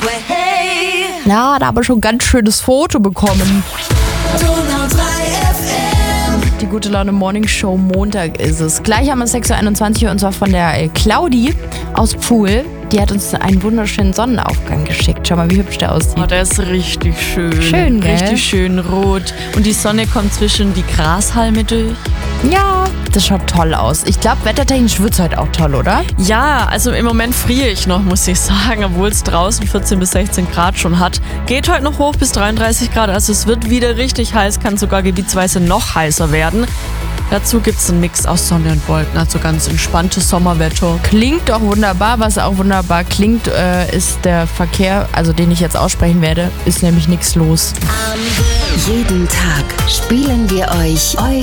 Ja, da habe ich schon ein ganz schönes Foto bekommen. Die Gute Laune Morning Show, Montag ist es. Gleich haben wir 6.21 Uhr und zwar von der Claudi aus Pfuhl. Die hat uns einen wunderschönen Sonnenaufgang geschickt. Schau mal, wie hübsch der aussieht. Oh, der ist richtig schön. Schön, gell? Richtig schön rot. Und die Sonne kommt zwischen die Grashalme durch. Ja, das schaut toll aus. Ich glaube, wettertechnisch wird es heute auch toll, oder? Ja, also im Moment friere ich noch, muss ich sagen, obwohl es draußen 14 bis 16 Grad schon hat. Geht heute noch hoch bis 33 Grad, also es wird wieder richtig heiß, kann sogar gebietsweise noch heißer werden. Dazu gibt es einen Mix aus Sonne und Wolken, also ganz entspanntes Sommerwetter. Klingt doch wunderbar. Was auch wunderbar klingt, ist der Verkehr, also den ich jetzt aussprechen werde, ist nämlich nichts los. Jeden Tag spielen wir euch eure